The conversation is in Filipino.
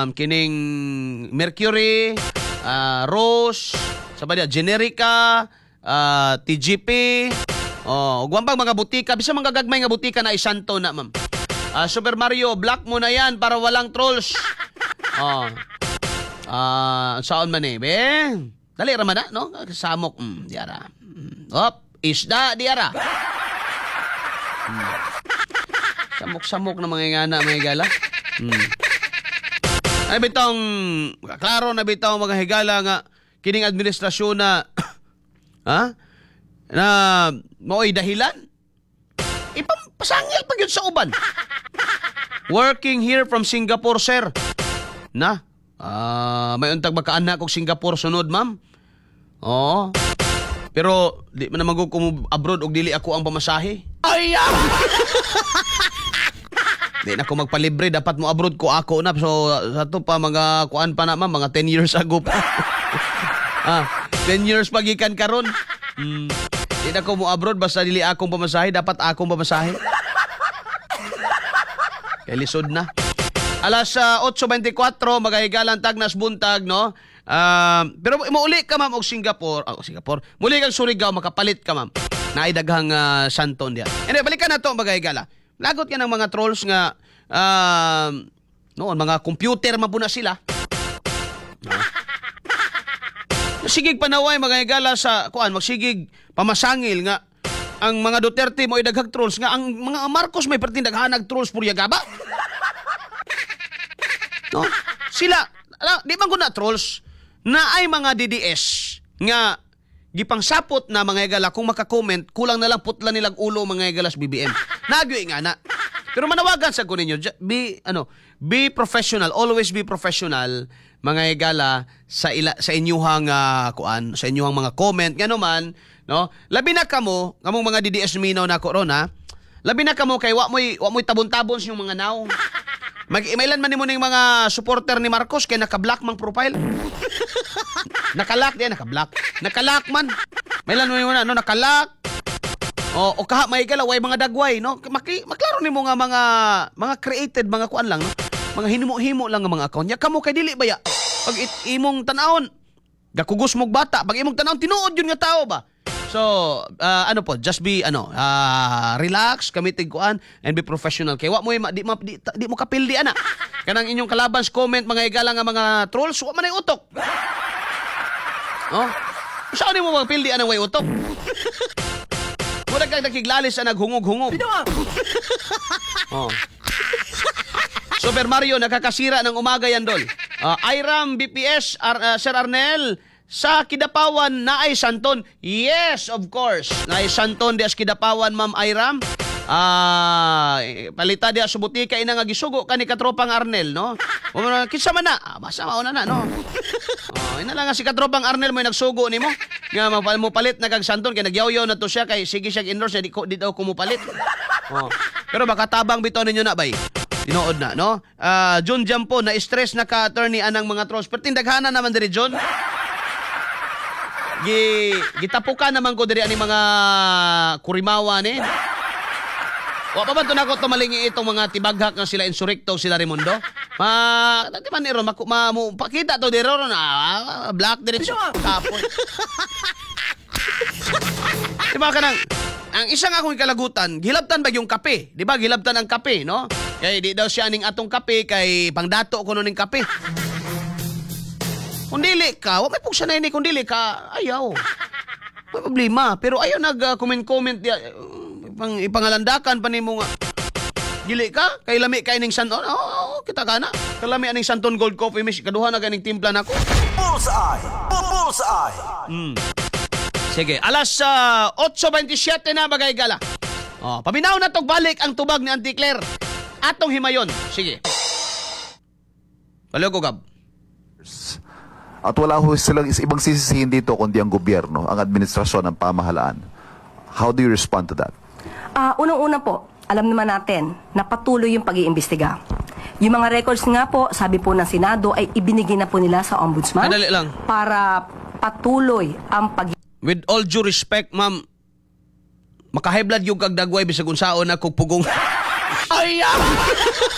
kining Mercury, Rose, sabi niya, Generica, TGP, ugwang pang mga butika, bisa mga gagmay nga butika na isanto na, ma'am. Super Mario, block mo na yan para walang trolls. Saan man eh, be? Dali raman na, no? Samok, diara. Isda, diara. Samok-samok na mga ingana, mga higala. Ay bitong, klaro na bitong mga higala nga, kining administrasyon na, na mao'y dahilan. Ipapasangil pag yun sa uban. Working here from Singapore, sir. Na, may untag magkaanak kong Singapore sunod, ma'am. Oo. Pero, di man naman ko abroad og dili ako ang pamasahe. Ay, di na ako magpalibre, dapat mo abroad ko ako na. So, sa to pa, mga kuan pa na, ma'am, mga 10 years ago pa. 10 years pagikan karon. Di na ako mo abroad, basta dili akong pamasahe, dapat akong pamasahe. Kaya lisod na. Alas 8:24, magahigalan tagnas buntag, no? Pero mauli ka, ma'am, og Singapore. Singapore. Muli kang Surigao, makapalit ka, ma'am. Naidaghang santon diyan. Anyway, balikan na to, magahigala. Lagot ka ng mga trolls nga, noon, mga computer man po na sila. Sigig panaway, magahigala sa, magsigig pamasangil nga, ang mga Duterte mo idaghag trolls nga, ang mga Marcos may pertindaghanag trolls puryaga ba? No? Sila, di man ko na trolls, na ay mga DDS nga gipangsapot na mga higala kung makakomment, kulang na lang putla nilang ulo mga higalas BBM. Nagyoy nga na. Pero manawagan sa ko ninyo, be professional, always be professional mga higala sa inyuhang sa inyuhang mga comment. Ngano man, no? Labi na kamo, kamong mga DDS minaw na corona, labi na kamo kay wa mo'y tabon-tabon sa mga naw. Mag-emailan man nimo ning mga supporter ni Marcos kay naka-block mang profile. Naka-lock din, naka-block. Naka-lock man. Mailan mo na, no, naka-lock. O kaha may galaw way mga dagway, no. Maklaro nimo nga mga created mga kuan lang, no. Mga hinimo-himo lang nga mga account. Ya kamo kay dili baya. Pag imong tan-awon, gakugos mog bata, pag imong tan-awon tinuod yun nga tao ba. So, just be, relax, kamitig kuan, and be professional. Kaya di mo kapildi, ana. Kanang inyong kalabans, comment, mga igala nga mga trolls, wa man ay utok. Saan mo mga pildi, anang way utok? Muna kang nakiglalis na naghungog-hungog. Super Mario, nakakasira ng umaga yan, Dol. Iram, BPS, Sir Arnel, sa Kidapawan na ay santon. Yes, of course. Na ay santon di as Kidapawan, Ma'am Iram. Palita di sa butika ina nga gisugo kani katropang Arnel, no? Kinsa man na? Basta mauna na, no? Ina lang nga si katropang Arnel mo nagsugo nimo. Nga mo palit na kag santon kay nagyaw-yaw na to siya kay sige siya endorse di daw ko mo palit. Pero baka tabang bitaw ninyo na bay. Tinood na, no? John Jampo na stress na ka attorney anang mga trolls. Pertindaghana naman diri John. Gitapukan naman ko diri ani mga kurimawa ni. Wa pa man to nako tumalingi itong mga tibaghak nga sila insurrecto sila Raimundo. Dati man niro pakita to diri ron black diri kapon. Diba kanang ang isang akong kalagutan, gilabtan ba yung kape? Di ba gilabtan ang kape, no? Kay di daw siya ning atong kape kay pangdato ko no ning kape. Kung dili ka, wag may pugsa na ini kung dili ka, ayaw. May problema. Pero ayaw nag-comment dia. Ipangalandakan pa nimo nga. Dili ka, kay lami kay ning santon. Kita ka na. Kalami aning Santon Gold Coffee Miss. Kaduha na ganing timpla nako. Bullseye! Sige, alas 8:27 na bagay gala. Paminaw na tog balik ang tubag ni Auntie Claire. Atong himayon. Sige. Palo ko, Gab. At wala ho silang ibang sisisihin dito kundi ang gobyerno, ang administrasyon, ang pamahalaan. How do you respond to that? Unang-una po, alam naman natin na patuloy yung pag-iimbestiga. Yung mga records nga po, sabi po ng Senado, ay ibinigay na po nila sa Ombudsman. Madali lang. Para patuloy ang With all due respect, ma'am, makahiblad yung kagdagway bisag unsaon na kung pugong. Ay!